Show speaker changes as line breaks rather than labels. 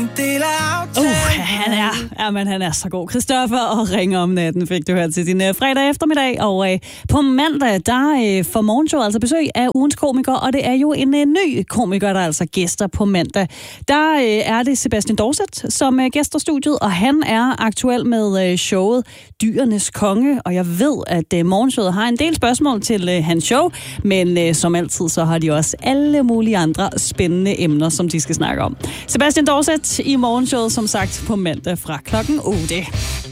Han er så god. Christoffer og Ringe om natten fik du hørt til din fredag eftermiddag. Og på mandag, der får Morgenshow altså besøg af ugens komiker, og det er jo en ny komiker, der altså gæster på mandag. Der er det Sebastian Dorset, som gæster studiet, og han er aktuel med showet Dyrenes Konge. Og jeg ved, at Morgenshowet har en del spørgsmål til hans show, men som altid, så har de også alle mulige andre spændende emner, som de skal snakke om. Sebastian Dorset i Morgenshowet, som sagt, på mandag fra klokken 8.